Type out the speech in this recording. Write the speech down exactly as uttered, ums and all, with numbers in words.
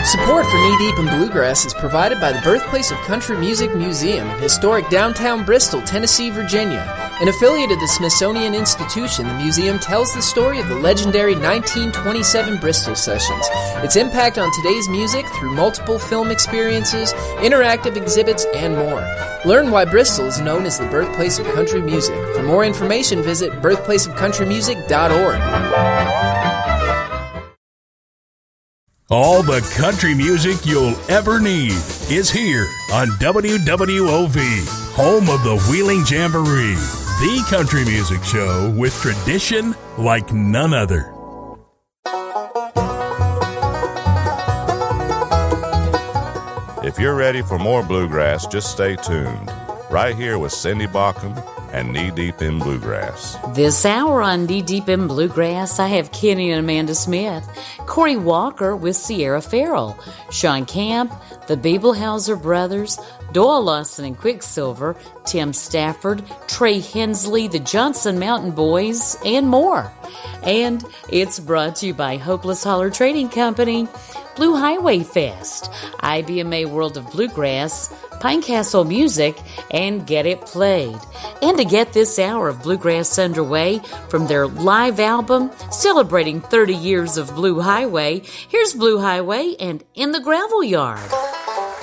Support for Knee Deep in Bluegrass is provided by the Birthplace of Country Music Museum in historic downtown Bristol, Tennessee, Virginia. An affiliate of the Smithsonian Institution, the museum tells the story of the legendary nineteen twenty-seven Bristol Sessions, its impact on today's music through multiple film experiences, interactive exhibits, and more. Learn why Bristol is known as the birthplace of country music. For more information, visit birthplace of country music dot org. All the country music you'll ever need is here on W W O V, home of the Wheeling Jamboree, the country music show with tradition like none other. If you're ready for more bluegrass, just stay tuned. Right here with Cindy Baucom and Knee Deep in Bluegrass. This hour on Knee Deep in Bluegrass, I have Kenny and Amanda Smith, Corey Walker with Sierra Farrell, Sean Camp, the Biebelhauser Brothers, Doyle Lawson and Quicksilver, Tim Stafford, Trey Hensley, the Johnson Mountain Boys, and more. And it's brought to you by Hopeless Holler Trading Company, Blue Highway Fest, I B M A World of Bluegrass, Pinecastle Music, and Get It Played. And to get this hour of Bluegrass underway from their live album celebrating thirty years of Blue Highway, here's Blue Highway and In the Gravel Yard.